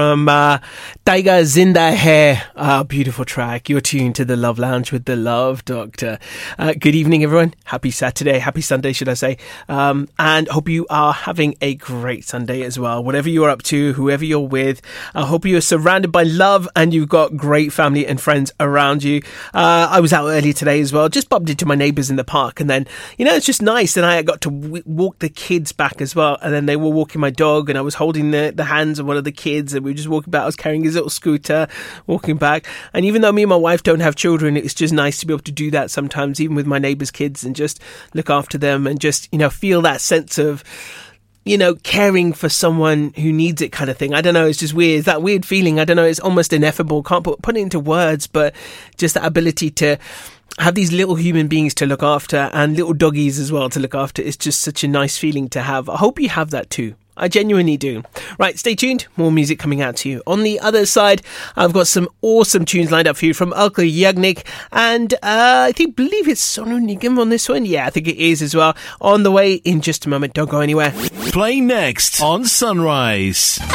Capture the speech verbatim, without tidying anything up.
From uh, Taiga Zinda Hai, uh, beautiful track. You're tuned to the Love Lounge with the Love Doctor. Uh, good evening, everyone. Happy Saturday, happy Sunday, should I say? Um, and hope you are having a great Sunday as well. Whatever you are up to, whoever you're with, I hope you are surrounded by love and you've got great family and friends around you. Uh, I was out earlier today as well. Just bumped into my neighbours in the park, and then you know it's just nice. And I got to w- walk the kids back as well. And then they were walking my dog, and I was holding the, the hands of one of the kids, and we were just walking back. I was carrying his little scooter, walking back. And even though me and my wife don't have children, it's just nice to be able to do that sometimes, even with my neighbours' kids, and just look after them and just, you know, feel that sense of, you know, caring for someone who needs it kind of thing. I don't know. It's just weird. It's that weird feeling. I don't know. It's almost ineffable. Can't put, put it into words, but just that ability to have these little human beings to look after, and little doggies as well to look after. It's just such a nice feeling to have. I hope you have that too. I genuinely do. Right, stay tuned. More music coming out to you. On the other side, I've got some awesome tunes lined up for you from Alka Yagnik, and uh, I think, believe it's Sonu Nigam on this one. Yeah, I think it is as well. On the way in just a moment. Don't go anywhere. Play next on Sunrise.